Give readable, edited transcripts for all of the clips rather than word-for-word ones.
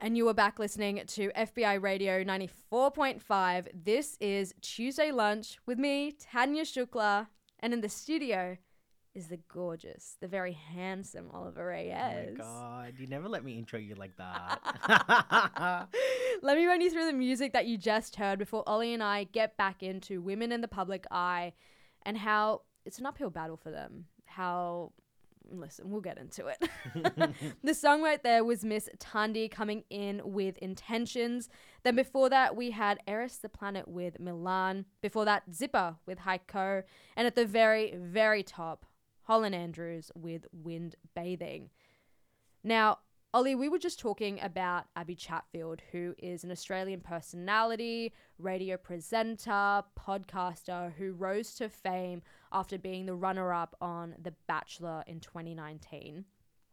And you are back listening to FBI Radio 94.5. This is Tuesday Lunch with me, Tanya Shukla. And in the studio is the gorgeous, the very handsome Oliver Reyes. Oh my God, you never let me intro you like that. Let me run you through the music that you just heard before Ollie and I get back into women in the public eye and how it's an uphill battle for them. Listen, we'll get into it. The song right there was Miss Tandy coming in with Intentions. Then before that, we had Eris the Planet with Milan. Before that, Zipper with Heiko. And at the very, very top, Holland Andrews with Wind Bathing. Now, Ollie, we were just talking about Abby Chatfield, who is an Australian personality, radio presenter, podcaster who rose to fame after being the runner-up on The Bachelor in 2019.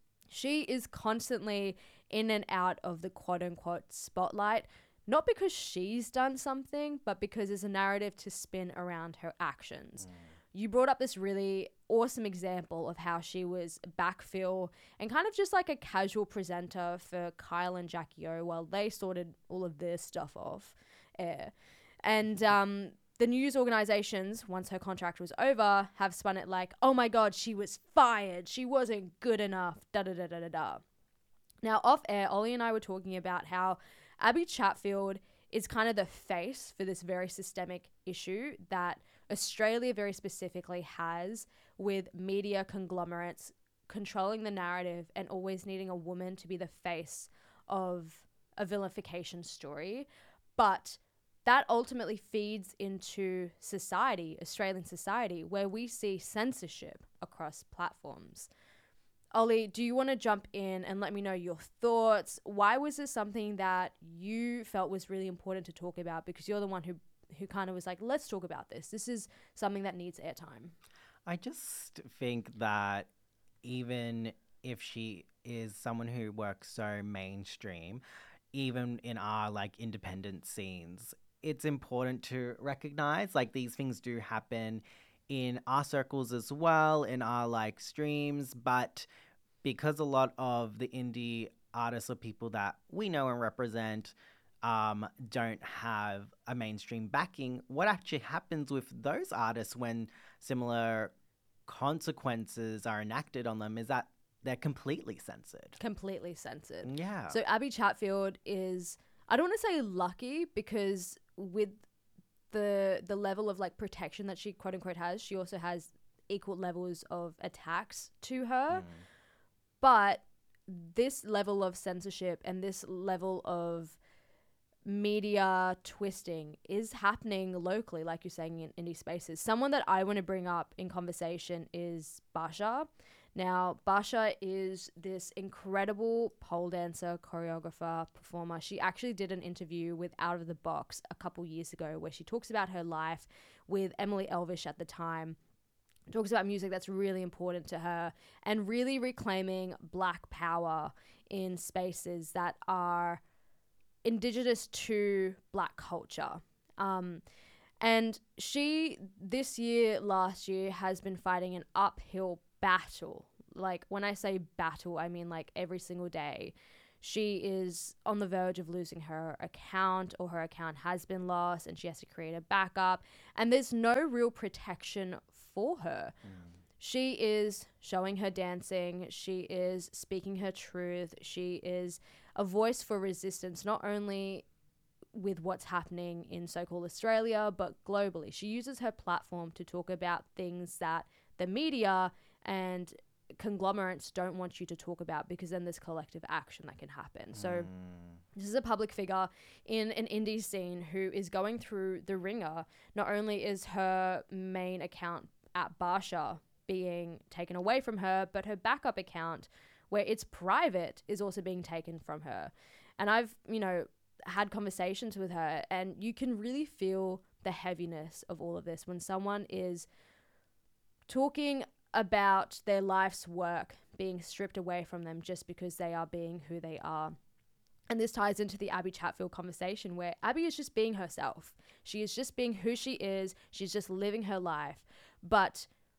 She is constantly in and out of the quote-unquote spotlight, not because she's done something, but because there's a narrative to spin around her actions. You brought up this really awesome example of how she was backfill and kind of just like a casual presenter for Kyle and Jackie O while they sorted all of their stuff off air. And the news organizations, once her contract was over, have spun it like, oh my God, she was fired. She wasn't good enough. Da-da-da-da-da-da. Now, off air, Ollie and I were talking about how Abby Chatfield is kind of the face for this very systemic issue that Australia very specifically has with media conglomerates controlling the narrative and always needing a woman to be the face of a vilification story. But that ultimately feeds into society, Australian society, where we see censorship across platforms. Ollie, do you want to jump in and let me know your thoughts? Why was this something that you felt was really important to talk about? Because you're the one who kind of was like, let's talk about this. This is something that needs airtime. I just think that even if she is someone who works so mainstream, even in our like independent scenes, it's important to recognize like these things do happen in our circles as well, in our like streams, but because a lot of the indie artists or people that we know and represent don't have a mainstream backing, what actually happens with those artists when similar consequences are enacted on them is that they're completely censored. Completely censored. Yeah. So Abby Chatfield is, I don't want to say lucky, because with the level of like protection that she quote unquote has, she also has equal levels of attacks to her. But this level of censorship and this level of media twisting is happening locally, like you're saying, in indie spaces. Someone that I want to bring up in conversation is Basha. Now, Basha is this incredible pole dancer, choreographer, performer. She actually did an interview with Out of the Box a couple years ago where she talks about her life with Emily Elvish at the time. Talks about music that's really important to her and really reclaiming Black power in spaces that are indigenous to Black culture. And she, last year, has been fighting an uphill battle. Like, when I say battle, I mean like every single day. She is on the verge of losing her account, or her account has been lost and she has to create a backup. And there's no real protection for her. She is showing her dancing. She is speaking her truth. She is a voice for resistance, not only with what's happening in so-called Australia, but globally. She uses her platform to talk about things that the media and conglomerates don't want you to talk about, because then there's collective action that can happen. So this is a public figure in an indie scene who is going through the ringer. Not only is her main account at Basha being taken away from her, but her backup account, where it's private, is also being taken from her. And I've, had conversations with her, and you can really feel the heaviness of all of this when someone is talking about their life's work being stripped away from them just because they are being who they are. And this ties into the Abby Chatfield conversation, where Abby is just being herself. She is just being who she is. She's just living her life. But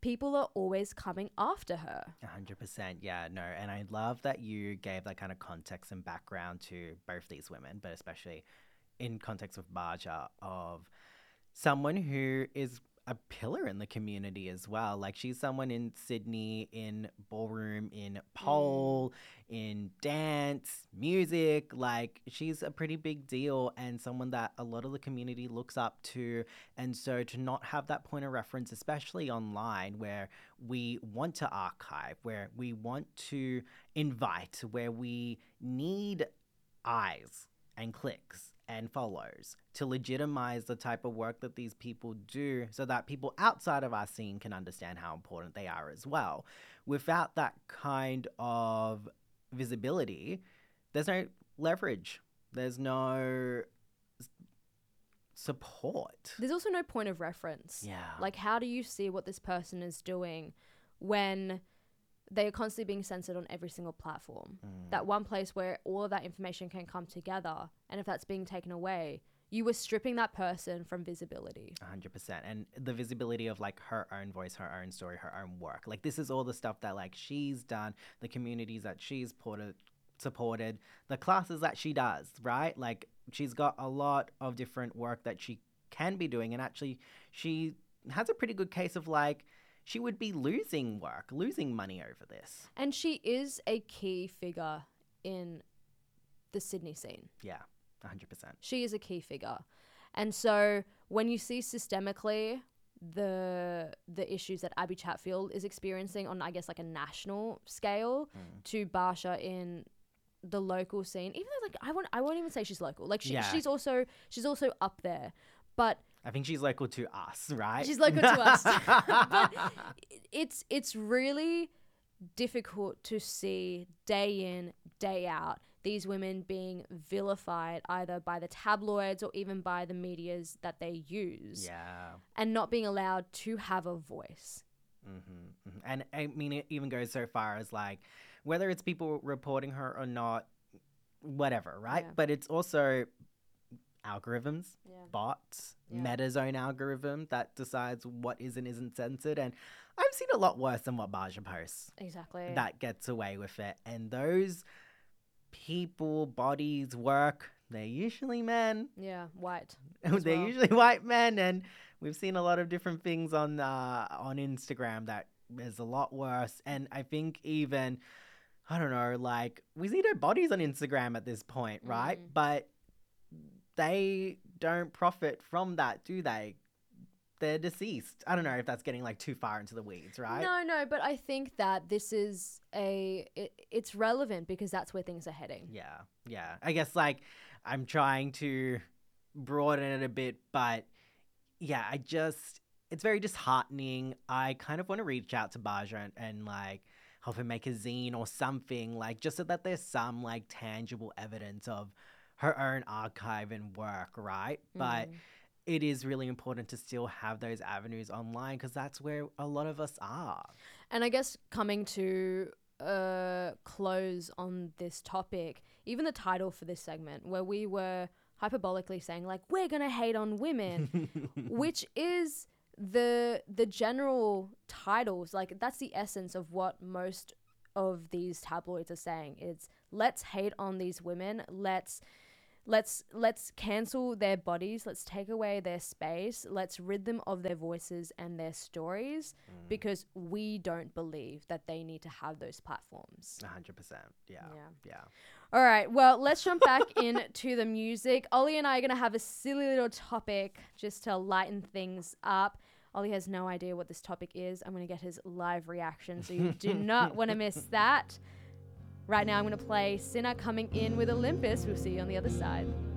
people are always coming after her. 100%. Yeah, no. And I love that you gave that kind of context and background to both these women, but especially in context of Baja, of someone who is a pillar in the community as well. Like, she's someone in Sydney, in ballroom, in pole, in dance, music. Like, she's a pretty big deal and someone that a lot of the community looks up to. And so to not have that point of reference, especially online, where we want to archive, where we want to invite, where we need eyes and clicks and follows to legitimize the type of work that these people do, so that people outside of our scene can understand how important they are as well. Without that kind of visibility, there's no leverage, there's no support. There's also no point of reference. Yeah. Like, how do you see what this person is doing when they are constantly being censored on every single platform? That one place where all of that information can come together, and if that's being taken away, you were stripping that person from visibility. 100%. And the visibility of like her own voice, her own story, her own work. Like, this is all the stuff that like she's done, the communities that she's supported, the classes that she does, right? Like, she's got a lot of different work that she can be doing, and actually she has a pretty good case of like, she would be losing money over this. And she is a key figure in the Sydney scene. Yeah, 100%. She is a key figure. And so when you see systemically the issues that Abby Chatfield is experiencing on, I guess, like a national scale, to Barsha in the local scene, even though like I won't even say she's local. Like she's also up there. But I think she's local to us, right? She's local to us. But it's really difficult to see day in, day out, these women being vilified either by the tabloids or even by the medias that they use. Yeah. And not being allowed to have a voice. Mm-hmm. And I mean, it even goes so far as like, whether it's people reporting her or not, whatever, right? Yeah. But it's also algorithms, Yeah. bots, Yeah. Meta's own algorithm that decides what is and isn't censored. And I've seen a lot worse than what Baja posts. Exactly. That gets away with it. And those people, bodies, work, they're usually men. Yeah, white. They're usually white men. And we've seen a lot of different things on Instagram that is a lot worse. And I think even, I don't know, like, we see their bodies on Instagram at this point, right? But they don't profit from that, do they? They're deceased. I don't know if that's getting like too far into the weeds, right? No, but I think that this is it's relevant because that's where things are heading. Yeah. I guess like I'm trying to broaden it a bit, but yeah, it's very disheartening. I kind of want to reach out to Baja and like help her make a zine or something, like, just so that there's some like tangible evidence of her own archive and work, right? But it is really important to still have those avenues online because that's where a lot of us are. And I guess coming to close on this topic, even the title for this segment, where we were hyperbolically saying like, we're gonna hate on women, which is the general titles, like that's the essence of what most of these tabloids are saying. It's let's hate on these women, let's cancel their bodies, let's take away their space, let's rid them of their voices and their stories because we don't believe that they need to have those platforms. 100%. Yeah. All right, well, let's jump back into the music. Ollie and I are going to have a silly little topic just to lighten things up. Ollie has no idea what this topic is. I'm going to get his live reaction, so you do not want to miss that. Right now, I'm going to play Sinner coming in with Olympus. We'll see you on the other side.